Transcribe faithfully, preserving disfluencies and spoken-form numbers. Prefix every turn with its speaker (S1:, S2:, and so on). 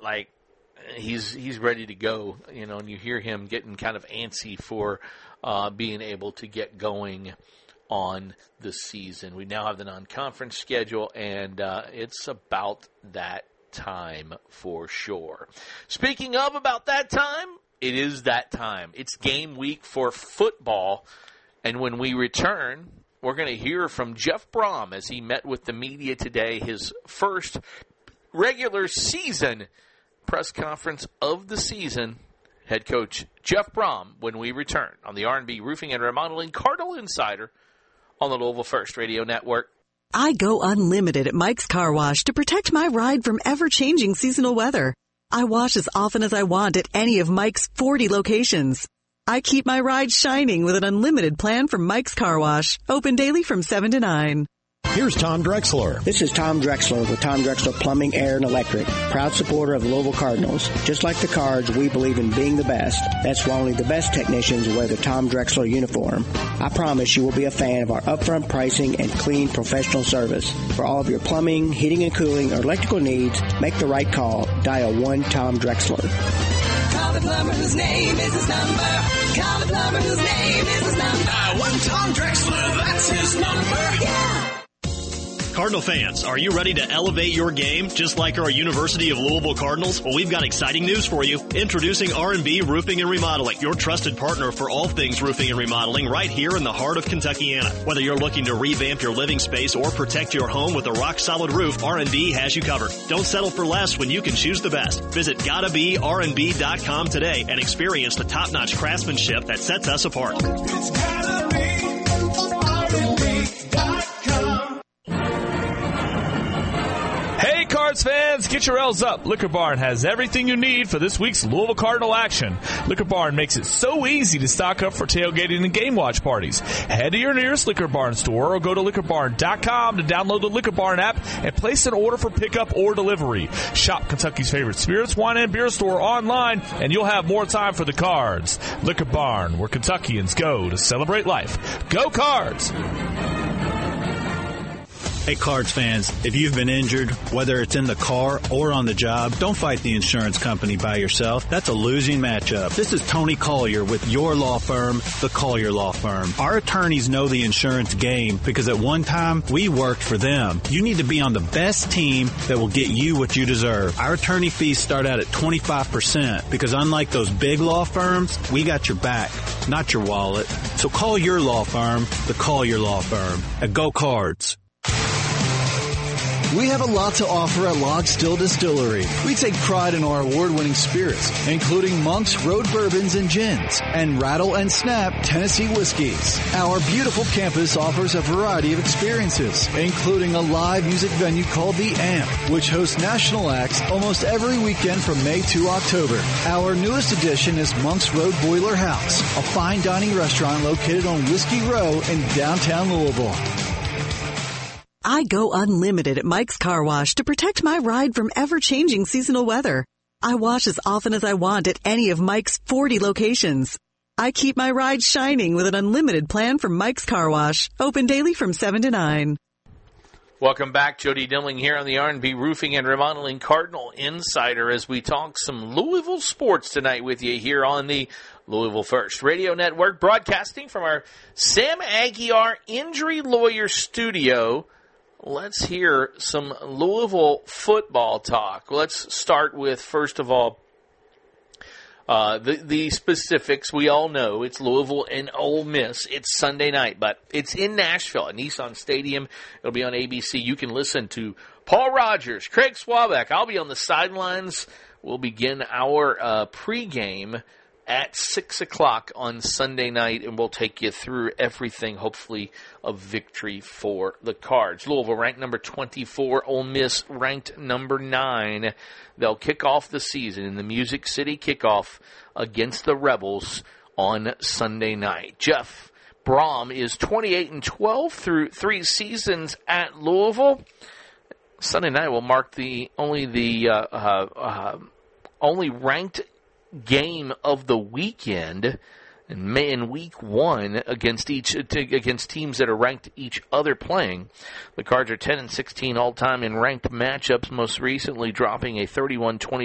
S1: like he's he's ready to go, you know, and you hear him getting kind of antsy for uh, being able to get going on the season. We now have the non-conference schedule, and uh, it's about that time for sure. Speaking of about that time, it is that time. It's game week for football, and when we return, we're going to hear from Jeff Brohm as he met with the media today, his first regular season press conference of the season. Head coach Jeff Brohm when we return on the R and B Roofing and Remodeling Cardinal Insider on the Louisville First Radio Network.
S2: I go unlimited at Mike's Car Wash to protect my ride from ever-changing seasonal weather. I wash as often as I want at any of Mike's forty locations. I keep my ride shining with an unlimited plan from Mike's Car Wash, open daily from seven to nine.
S3: Here's Tom Drexler.
S4: This is Tom Drexler with Tom Drexler Plumbing, Air, and Electric. Proud supporter of the Louisville Cardinals. Just like the Cards, we believe in being the best. That's why only the best technicians wear the Tom Drexler uniform. I promise you will be a fan of our upfront pricing and clean professional service. For all of your plumbing, heating and cooling, or electrical needs, make the right call. Dial one Tom Drexler.
S5: Call the plumber whose name is his number. Call the plumber whose name is his number.
S6: Dial one Tom Drexler, that's his number.
S5: Yeah.
S7: Cardinal fans, are you ready to elevate your game just like our University of Louisville Cardinals? Well, we've got exciting news for you. Introducing R and B Roofing and Remodeling, your trusted partner for all things roofing and remodeling right here in the heart of Kentuckiana. Whether you're looking to revamp your living space or protect your home with a rock-solid roof, R and B has you covered. Don't settle for less when you can choose the best. Visit gotta be R and B dot com today and experience the top-notch craftsmanship that sets us apart.
S6: It's gotta be R and B dot com.
S8: Hey, Cards fans, get your L's up. Liquor Barn has everything you need for this week's Louisville Cardinal action. Liquor Barn makes it so easy to stock up for tailgating and game watch parties. Head to your nearest Liquor Barn store or go to liquor barn dot com to download the Liquor Barn app and place an order for pickup or delivery. Shop Kentucky's favorite spirits, wine, and beer store online, and you'll have more time for the Cards. Liquor Barn, where Kentuckians go to celebrate life. Go Cards!
S9: Hey, Cards fans, if you've been injured, whether it's in the car or on the job, don't fight the insurance company by yourself. That's a losing matchup. This is Tony Collier with your law firm, the Collier Law Firm. Our attorneys know the insurance game because at one time, we worked for them. You need to be on the best team that will get you what you deserve. Our attorney fees start out at twenty-five percent because unlike those big law firms, we got your back, not your wallet. So call your law firm, the Collier Law Firm, at Go Cards.
S10: We have a lot to offer at Log Still Distillery. We take pride in our award-winning spirits, including Monk's Road Bourbons and Gins, and Rattle and Snap Tennessee Whiskeys. Our beautiful campus offers a variety of experiences, including a live music venue called The Amp, which hosts national acts almost every weekend from May to October. Our newest addition is Monk's Road Boiler House, a fine dining restaurant located on Whiskey Row in downtown Louisville.
S2: I go unlimited at Mike's Car Wash to protect my ride from ever-changing seasonal weather. I wash as often as I want at any of Mike's forty locations. I keep my ride shining with an unlimited plan from Mike's Car Wash, open daily from seven to nine.
S1: Welcome back. Jody Dilling here on the R and B Roofing and Remodeling Cardinal Insider as we talk some Louisville sports tonight with you here on the Louisville First Radio Network, broadcasting from our Sam Aguiar Injury Lawyer Studio. Let's hear some Louisville football talk. Let's start with, first of all, uh, the, the specifics. We all know it's Louisville and Ole Miss. It's Sunday night, but it's in Nashville at Nissan Stadium. It'll be on A B C. You can listen to Paul Rogers, Craig Swabeck. I'll be on the sidelines. We'll begin our uh, pregame at six o'clock on Sunday night, and we'll take you through everything, hopefully a victory for the Cards. Louisville ranked number twenty-four, Ole Miss ranked number nine. They'll kick off the season in the Music City kickoff against the Rebels on Sunday night. Jeff Brohm is twenty-eight and twelve through three seasons at Louisville. Sunday night will mark the only the uh, uh, uh, only ranked game of the weekend, and in week one against each against teams that are ranked each other playing. The Cards are ten and sixteen all time in ranked matchups, most recently dropping a thirty-one twenty